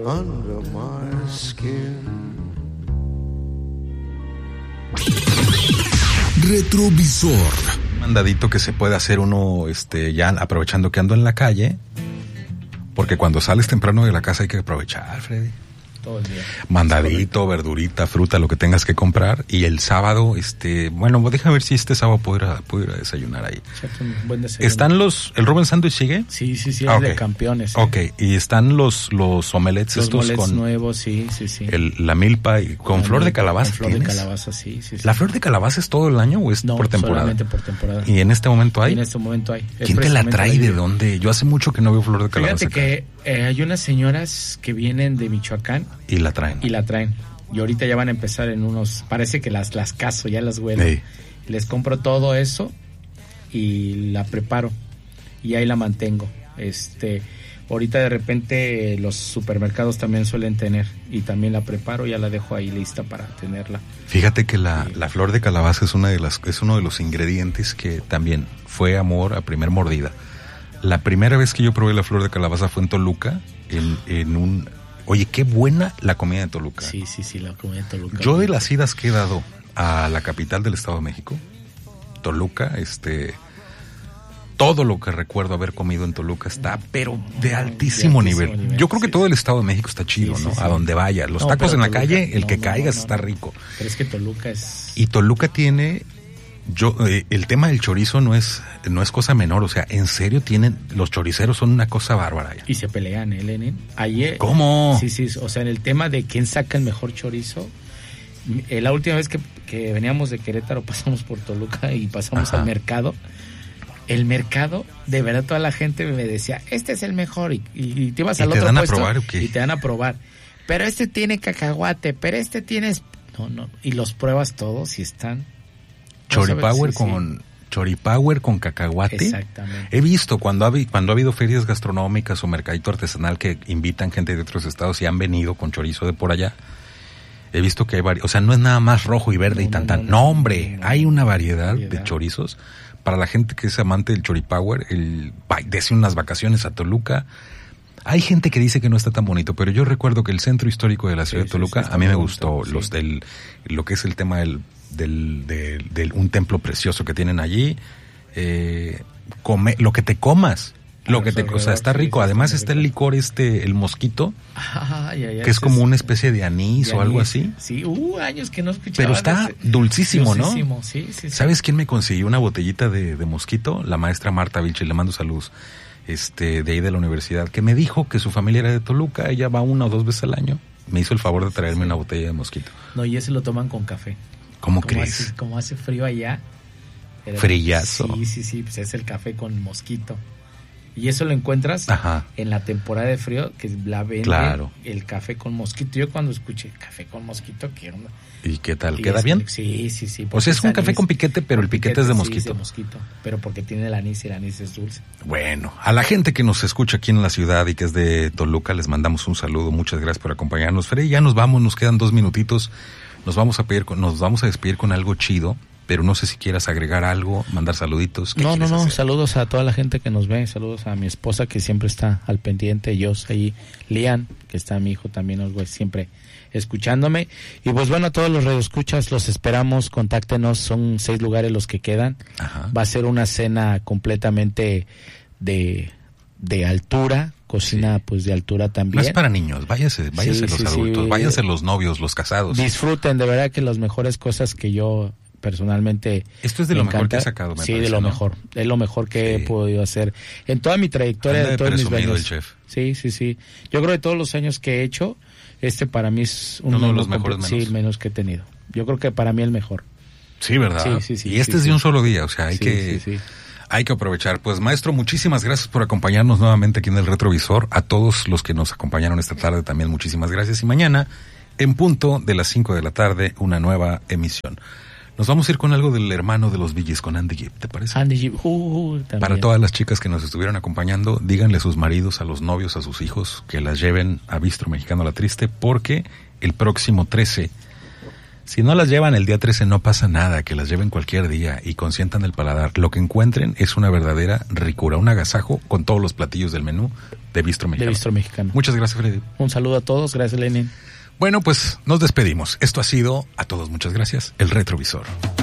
under my skin. Retrovisor. Mandadito que se puede hacer uno, ya aprovechando que ando en la calle, porque cuando sales temprano de la casa hay que aprovechar, Freddy. Todo el día. Mandadito, verdurita, fruta, lo que tengas que comprar. Y el sábado, bueno, déjame ver si este sábado puedo ir a desayunar ahí. Un buen desayuno. ¿Están ¿el Rubén Sándwich sigue? Sí, es okay. De campeones. Ok, y están los omelets los estos omelets con nuevos, sí. La milpa y con flor de calabaza. Con flor de calabaza, sí. ¿La flor de calabaza es todo el año o es por temporada? Solamente por temporada. ¿Y en este momento hay? En este momento hay. ¿Quién te la trae? ¿De dónde? Yo hace mucho que no veo flor de calabaza. Fíjate que hay unas señoras que vienen de Michoacán. Y la traen. Y ahorita ya van a empezar en unos, parece que las caso, ya las huelo. Sí. Les compro todo eso y la preparo y ahí la mantengo. Ahorita de repente los supermercados también suelen tener y también la preparo, ya la dejo ahí lista para tenerla. Fíjate que la flor de calabaza es uno de los ingredientes que también fue amor a primer mordida. La primera vez que yo probé la flor de calabaza fue en Toluca, Oye, qué buena la comida de Toluca. Sí, la comida de Toluca. Yo de las idas que he dado a la capital del Estado de México, Toluca, todo lo que recuerdo haber comido en Toluca está, pero de altísimo nivel. Yo creo que todo el Estado de México está chido, ¿no? A donde vaya. Los tacos en la calle, el que caigas está rico. Pero es que Toluca es... Y Toluca tiene... el tema del chorizo no es cosa menor, o sea, en serio los choriceros son una cosa bárbara ya. Y se pelean, Lenin. Ayer, ¿cómo? Sí, o sea, en el tema de quién saca el mejor chorizo, la última vez que veníamos de Querétaro pasamos por Toluca y pasamos al mercado. El mercado, de verdad toda la gente me decía, este es el mejor, y te ibas al otro puesto. ¿Y te dan a probar o qué? Y te dan a probar. Pero este tiene cacahuate, pero este tiene... No, y los pruebas todos y están... Choripower con cacahuate. Exactamente. He visto cuando ha habido ferias gastronómicas o mercadito artesanal que invitan gente de otros estados y han venido con chorizo de por allá. He visto que hay varios, o sea, no es nada más rojo y verde y tan. No, hombre, hay una variedad de chorizos. Para la gente que es amante del Choripower, desde unas vacaciones a Toluca. Hay gente que dice que no está tan bonito, pero yo recuerdo que el centro histórico de la ciudad de Toluca, a mí me gustó. Lo que es el tema del un templo precioso que tienen allí, lo que te comas, o sea, está rico. Además está el licor el mosquito, que es como una especie de anís o algo así. Sí, años que no escuchaba. Pero está dulcísimo, ¿no? Sí. ¿Sabes quién me consiguió una botellita de mosquito? La maestra Marta Vilche, le mando saludos, de ahí de la universidad, que me dijo que su familia era de Toluca, ella va 1 o 2 veces al año. Me hizo el favor de traerme una botella de mosquito. No, y ese lo toman con café. ¿Cómo crees? Como hace frío allá. Frillazo. Sí, pues es el café con mosquito. Y eso lo encuentras en la temporada de frío, que la venden, el café con mosquito. Yo cuando escuché café con mosquito, ¿qué onda? ¿Y qué tal? ¿Queda bien? Sí. O sea, es un café con piquete, pero el piquete es de mosquito. Sí, es de mosquito, pero porque tiene el anís y el anís es dulce. Bueno, a la gente que nos escucha aquí en la ciudad y que es de Toluca, les mandamos un saludo. Muchas gracias por acompañarnos. Freddy, ya nos vamos, nos quedan 2 minutitos. Nos vamos a despedir con algo chido, pero no sé si quieras agregar algo, mandar saluditos. No, saludos a toda la gente que nos ve, saludos a mi esposa que siempre está al pendiente, yo ahí, Lian, que está mi hijo también, siempre escuchándome, y pues bueno, a todos los radioescuchas los esperamos, contáctenos, son 6 lugares los que quedan. Va a ser una cena completamente de altura, cocina pues de altura también. No es para niños, váyanse los adultos, váyanse los novios, los casados. Disfruten, de verdad que las mejores cosas que yo personalmente... Esto es de lo mejor que he sacado, Sí, de lo mejor, es lo mejor que he podido hacer en toda mi trayectoria, de todos mis años. El chef. Sí. Yo creo que todos los años que he hecho, para mí es uno de los mejores menús. Sí, el menos que he tenido. Yo creo que para mí el mejor. Sí, ¿verdad? Sí. Y es de un solo día, o sea, hay que aprovechar. Pues maestro, muchísimas gracias por acompañarnos nuevamente aquí en el Retrovisor. A todos los que nos acompañaron esta tarde también muchísimas gracias. Y mañana, en punto de las 5 de la tarde, una nueva emisión. Nos vamos a ir con algo del hermano de los Bee Gees, con Andy Gibb, ¿te parece? Andy Gibb, Para todas las chicas que nos estuvieron acompañando, díganle a sus maridos, a los novios, a sus hijos, que las lleven a Bistro Mexicano La Triste, porque el próximo 13 Si no las llevan el día 13 no pasa nada, que las lleven cualquier día y consientan el paladar. Lo que encuentren es una verdadera ricura, un agasajo con todos los platillos del menú de Bistro Mexicano. De Bistro Mexicano. Muchas gracias, Freddy. Un saludo a todos, gracias, Lenin. Bueno, pues nos despedimos. Esto ha sido, a todos muchas gracias, El Retrovisor.